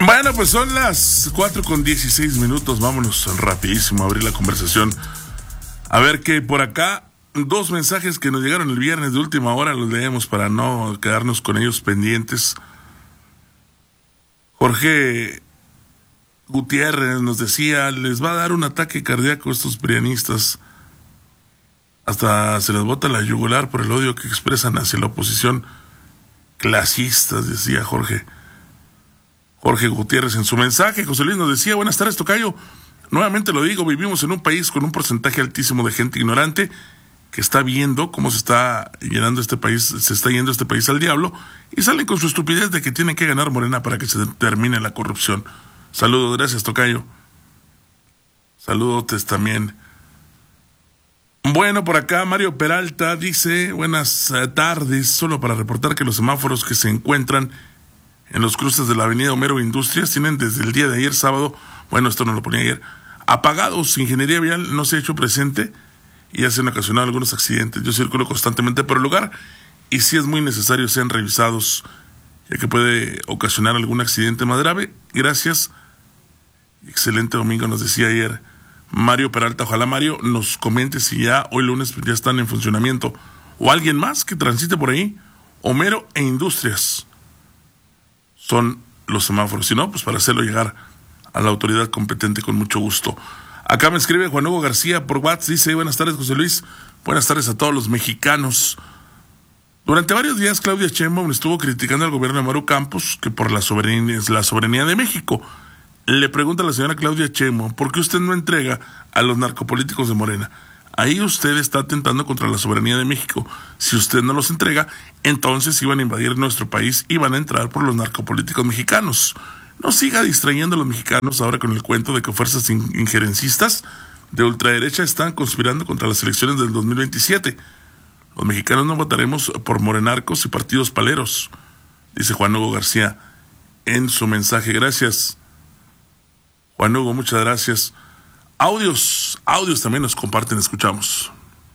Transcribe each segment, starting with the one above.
Bueno, pues son las 4:16. Vámonos rapidísimo a abrir la conversación. A ver que por acá, dos mensajes que nos llegaron el viernes de última hora, los leemos para no quedarnos con ellos pendientes. Jorge Gutiérrez nos decía, les va a dar un ataque cardíaco a estos prianistas. Hasta se les bota la yugular por el odio que expresan hacia la oposición. Clasistas, decía Jorge Gutiérrez en su mensaje. José Luis nos decía, buenas tardes, tocayo. Nuevamente lo digo, vivimos en un país con un porcentaje altísimo de gente ignorante que está viendo cómo se está yendo este país al diablo, y salen con su estupidez de que tienen que ganar Morena para que se termine la corrupción. Saludos, gracias, tocayo. Saludotes también. Bueno, por acá Mario Peralta dice, buenas tardes, solo para reportar que los semáforos que se encuentran en los cruces de la avenida Homero Industrias tienen desde el día de ayer sábado, bueno, esto no lo ponía ayer, apagados. Ingeniería vial no se ha hecho presente y ya se han ocasionado algunos accidentes. Yo circulo constantemente por el lugar y si es muy necesario sean revisados, ya que puede ocasionar algún accidente más grave. Gracias. Excelente domingo, nos decía ayer Mario Peralta. Ojalá Mario nos comente si ya hoy lunes ya están en funcionamiento o alguien más que transite por ahí. Homero e Industrias son los semáforos. Si no, pues para hacerlo llegar a la autoridad competente con mucho gusto. Acá me escribe Juan Hugo García por WhatsApp, dice, buenas tardes, José Luis, buenas tardes a todos los mexicanos. Durante varios días Claudia Sheinbaum estuvo criticando al gobierno de Maru Campos, que por la soberanía de México. Le pregunta a la señora Claudia Sheinbaum, ¿por qué usted no entrega a los narcopolíticos de Morena? Ahí usted está atentando contra la soberanía de México. Si usted no los entrega, entonces iban a invadir nuestro país y van a entrar por los narcopolíticos mexicanos. No siga distrayendo a los mexicanos ahora con el cuento de que fuerzas injerencistas de ultraderecha están conspirando contra las elecciones del 2027. Los mexicanos no votaremos por morenarcos y partidos paleros, dice Juan Hugo García en su mensaje. Gracias, Juan Hugo, muchas gracias. Audios también nos comparten, escuchamos.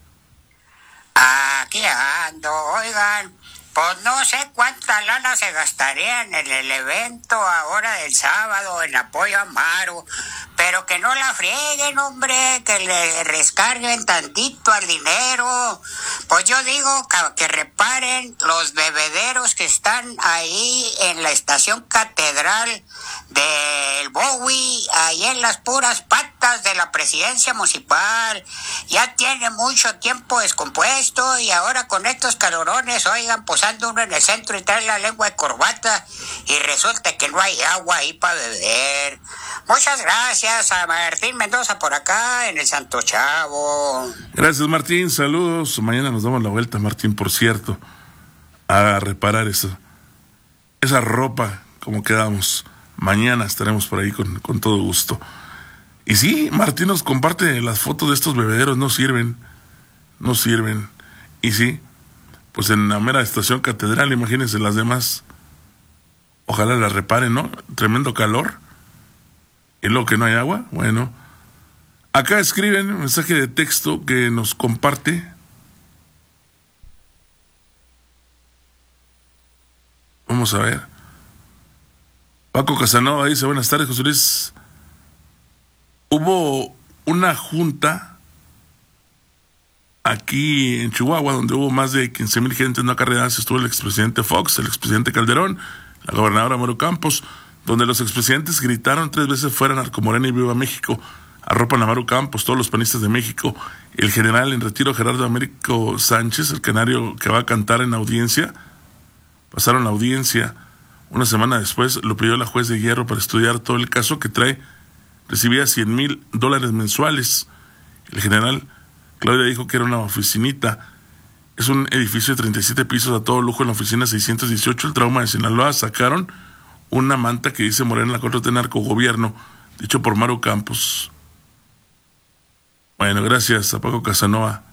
Aquí ando, oigan, pues no sé cuánta lana se gastarían en el evento ahora del sábado en apoyo a Maru, pero que no la frieguen, hombre, que le rescarguen tantito al dinero. Pues yo digo que reparen los bebederos que están ahí en la estación Catedral del Bowie, ahí en las puras patas de la presidencia municipal. Ya tiene mucho tiempo descompuesto y ahora con estos calorones, oigan, pues anda uno en el centro y trae la lengua de corbata y resulta que no hay agua ahí para beber. Muchas gracias a Martín Mendoza por acá en el Santo Chavo. Gracias, Martín, saludos. Mañana nos damos la vuelta, Martín, por cierto, a reparar esa ropa como quedamos. Mañana estaremos por ahí con todo gusto. Y sí, Martín nos comparte las fotos de estos bebederos, no sirven. Y sí, pues en la mera estación Catedral, imagínense las demás. Ojalá las reparen, ¿no? Tremendo calor. Y luego que no hay agua, bueno. Acá escriben un mensaje de texto que nos comparte. Vamos a ver. Paco Casanova dice, buenas tardes, José Luis. Hubo una junta aquí en Chihuahua donde hubo más de 15,000 gentes no acarreadas. Estuvo el expresidente Fox, el expresidente Calderón, la gobernadora Maru Campos, donde los expresidentes gritaron 3 veces fuera Narcomorena y Viva México, arropan a Maru Campos, todos los panistas de México. El general en retiro Gerardo Américo Sánchez, el canario que va a cantar en audiencia, pasaron la audiencia. Una semana después lo pidió la juez de hierro para estudiar todo el caso que trae. Recibía $100,000 mensuales. El general Claudia dijo que era una oficinita. Es un edificio de 37 pisos a todo lujo en la oficina 618. El Trauma de Sinaloa sacaron una manta que dice Morena en la 4T narcogobierno, dicho por Maru Campos. Bueno, gracias a Paco Casanova.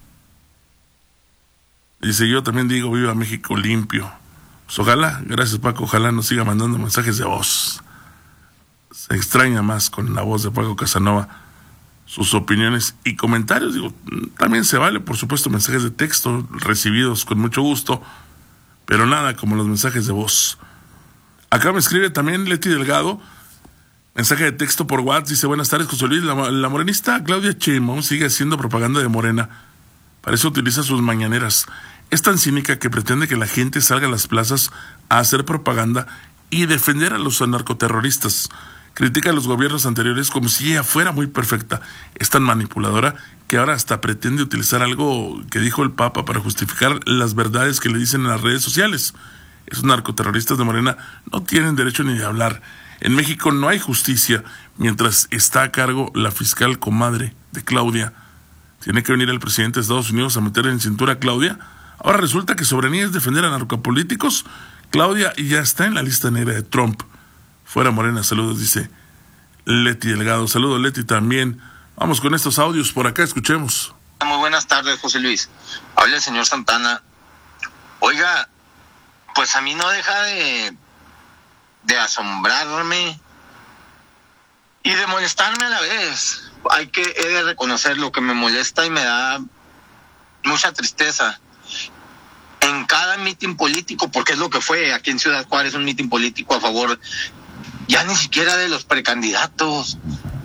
Dice, yo también digo viva México limpio. Pues ojalá, gracias Paco, ojalá nos siga mandando mensajes de voz. Se extraña más con la voz de Paco Casanova sus opiniones y comentarios. Digo, también se vale, por supuesto, mensajes de texto recibidos con mucho gusto, pero nada como los mensajes de voz. Acá me escribe también Leti Delgado, mensaje de texto por WhatsApp, dice: buenas tardes, José Luis, la morenista Claudia Sheinbaum sigue haciendo propaganda de Morena, para eso utiliza sus mañaneras. Es tan cínica que pretende que la gente salga a las plazas a hacer propaganda y defender a los narcoterroristas. Critica a los gobiernos anteriores como si ella fuera muy perfecta. Es tan manipuladora que ahora hasta pretende utilizar algo que dijo el Papa para justificar las verdades que le dicen en las redes sociales. Esos narcoterroristas de Morena no tienen derecho ni de hablar. En México no hay justicia mientras está a cargo la fiscal comadre de Claudia. ¿Tiene que venir el presidente de Estados Unidos a meter en cintura a Claudia? Ahora resulta que soberanía es defender a narcopolíticos. Claudia ya está en la lista negra de Trump. Fuera Morena, saludos, dice Leti Delgado. Saludos, Leti, también. Vamos con estos audios por acá, escuchemos. Muy buenas tardes, José Luis. Habla el señor Santana. Oiga, pues a mí no deja de asombrarme y de molestarme a la vez. He de reconocer lo que me molesta y me da mucha tristeza. En cada mitin político, porque es lo que fue aquí en Ciudad Juárez, un mitin político a favor, ya ni siquiera de los precandidatos.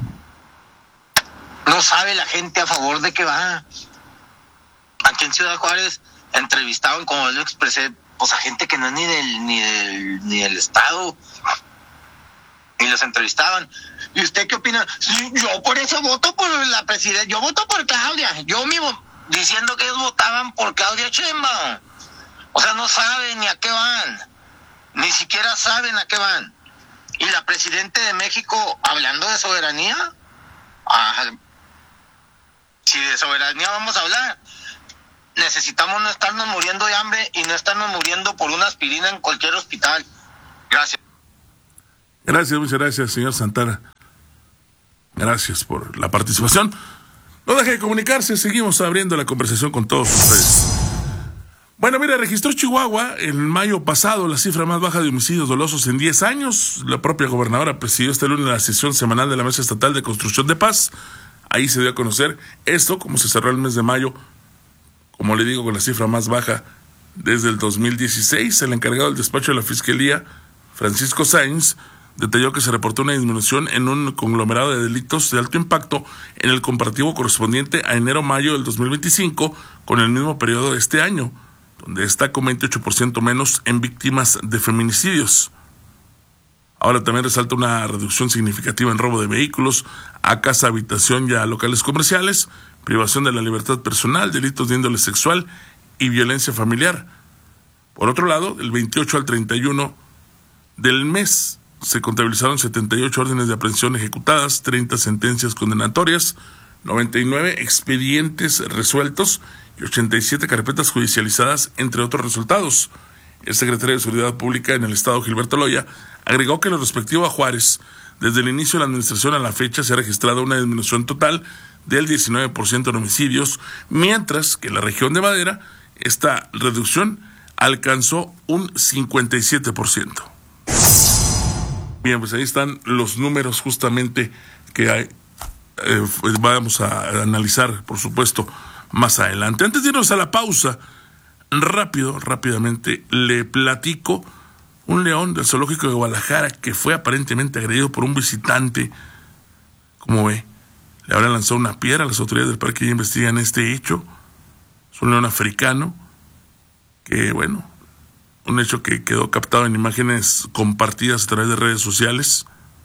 No sabe la gente a favor de qué va. Aquí en Ciudad Juárez entrevistaban, como lo expresé, pues a gente que no es ni del estado. Y los entrevistaban. ¿Y usted qué opina? Sí, yo por eso voto por la presidenta. Yo voto por Claudia. Yo mismo diciendo que ellos votaban por Claudia Sheinbaum. O sea, no saben ni a qué van. Ni siquiera saben a qué van. Y la presidenta de México, hablando de soberanía, si de soberanía vamos a hablar, necesitamos no estarnos muriendo de hambre y no estarnos muriendo por una aspirina en cualquier hospital. Gracias. Gracias, muchas gracias, señor Santana. Gracias por la participación. No deje de comunicarse, seguimos abriendo la conversación con todos ustedes. Bueno, mira, registró Chihuahua en mayo pasado la cifra más baja de homicidios dolosos en 10 años. La propia gobernadora presidió este lunes la sesión semanal de la Mesa Estatal de Construcción de Paz. Ahí se dio a conocer esto, como se cerró el mes de mayo, como le digo, con la cifra más baja desde el 2016. El encargado del despacho de la Fiscalía, Francisco Sáenz, detalló que se reportó una disminución en un conglomerado de delitos de alto impacto en el comparativo correspondiente a enero-mayo del 2025 con el mismo periodo de este año, donde está con 28% menos en víctimas de feminicidios. Ahora también resalta una reducción significativa en robo de vehículos a casa, habitación y a locales comerciales, privación de la libertad personal, delitos de índole sexual y violencia familiar. Por otro lado, del 28 al 31 del mes se contabilizaron 78 órdenes de aprehensión ejecutadas, 30 sentencias condenatorias, 99 expedientes resueltos y 87 carpetas judicializadas, entre otros resultados. El secretario de Seguridad Pública en el estado, Gilberto Loya, agregó que en lo respectivo a Juárez, desde el inicio de la administración a la fecha se ha registrado una disminución total del 19% en homicidios, mientras que en la región de Madera esta reducción alcanzó un 57%. Bien, pues ahí están los números justamente que hay, vamos a analizar, por supuesto, más adelante. Antes de irnos a la pausa, rápidamente, le platico un león del zoológico de Guadalajara que fue aparentemente agredido por un visitante. Como ve, le habrán lanzado una piedra. Las autoridades del parque ya investigan este hecho. Es un león africano que, bueno, un hecho que quedó captado en imágenes compartidas a través de redes sociales,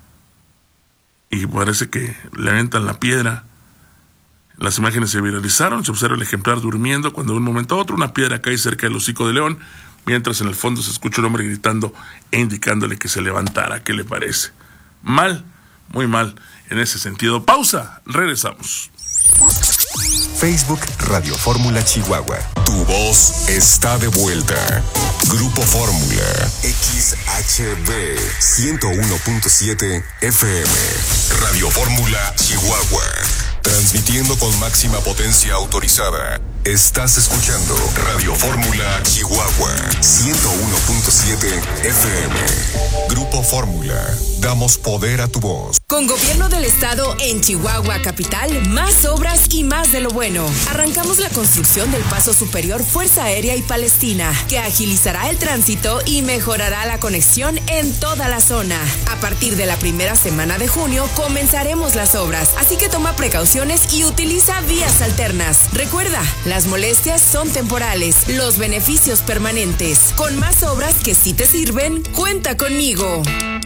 y parece que le aventan la piedra. Las imágenes se viralizaron, se observa el ejemplar durmiendo cuando de un momento a otro una piedra cae cerca del hocico del león, mientras en el fondo se escucha un hombre gritando e indicándole que se levantara. ¿Qué le parece? Mal, muy mal en ese sentido. Pausa, regresamos. Facebook Radio Fórmula Chihuahua. Tu voz está de vuelta. Grupo Fórmula. XHB 101.7 FM. Radio Fórmula Chihuahua. Transmitiendo con máxima potencia autorizada. Estás escuchando Radio Fórmula Chihuahua 101.7 FM. Grupo Fórmula. Damos poder a tu voz. Con Gobierno del Estado en Chihuahua Capital, más obras y más de lo bueno. Arrancamos la construcción del Paso Superior Fuerza Aérea y Palestina, que agilizará el tránsito y mejorará la conexión en toda la zona. A partir de la primera semana de junio comenzaremos las obras, así que toma precauciones y utiliza vías alternas. Recuerda, las molestias son temporales, los beneficios permanentes. Con más obras que sí te sirven, cuenta conmigo.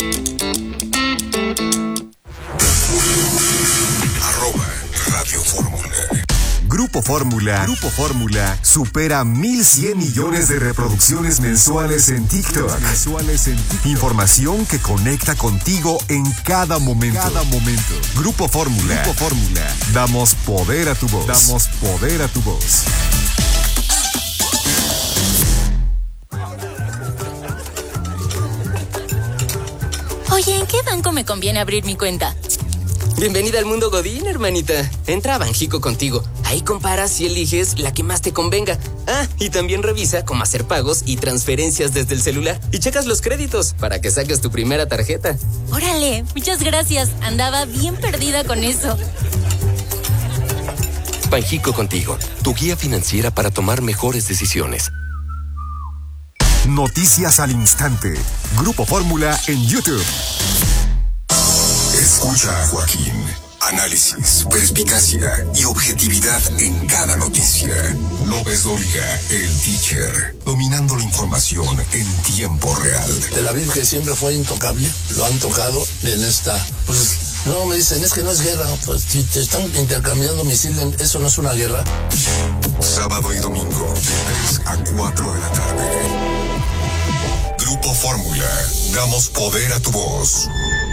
Radio Fórmula. Grupo Fórmula supera 1,100 millones de reproducciones mensuales en TikTok. Información que conecta contigo en cada momento. Grupo Fórmula. Damos poder a tu voz. Oye, ¿en qué banco me conviene abrir mi cuenta? Bienvenida al mundo Godín, hermanita. Entra a Banjico Contigo. Ahí comparas y eliges la que más te convenga. Ah, y también revisa cómo hacer pagos y transferencias desde el celular. Y checas los créditos para que saques tu primera tarjeta. Órale, muchas gracias. Andaba bien perdida con eso. Banjico Contigo, tu guía financiera para tomar mejores decisiones. Noticias al instante. Grupo Fórmula en YouTube. Escucha a Joaquín. Análisis, perspicacia y objetividad en cada noticia. López Dóriga, el teacher, dominando la información en tiempo real. Tel Aviv, que siempre fue intocable, lo han tocado en esta... Pues no, me dicen, es que no es guerra. Pues si te están intercambiando misiles, eso no es una guerra. Sábado y domingo, de 3 a 4 de la tarde. Grupo Fórmula, damos poder a tu voz.